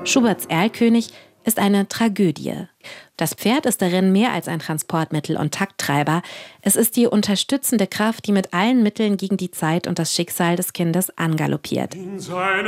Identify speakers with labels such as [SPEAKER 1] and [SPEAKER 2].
[SPEAKER 1] Schuberts Erlkönig ist eine Tragödie. Das Pferd ist darin mehr als ein Transportmittel und Takttreiber. Es ist die unterstützende Kraft, die mit allen Mitteln gegen die Zeit und das Schicksal des Kindes angaloppiert.